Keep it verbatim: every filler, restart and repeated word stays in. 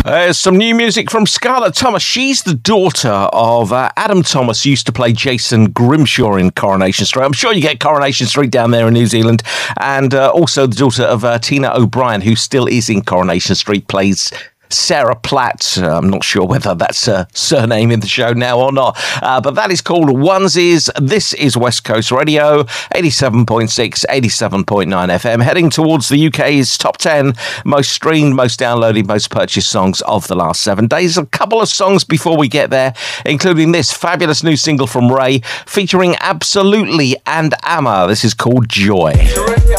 Uh, some new music from Scarlett Thomas. She's the daughter of uh, Adam Thomas, who used to play Jason Grimshaw in Coronation Street. I'm sure you get Coronation Street down there in New Zealand. And uh, also the daughter of uh, Tina O'Brien, who still is in Coronation Street, plays Sarah Platt. Uh, I'm not sure whether that's a surname in the show now or not, uh, but that is called Onesies. This is West Coast Radio, eighty-seven point six, eighty-seven point nine F M, heading towards the U K's top ten most streamed, most downloaded, most purchased songs of the last seven days. A couple of songs before we get there, including this fabulous new single from Ray, featuring Absolutely and Amma. This is called Joy.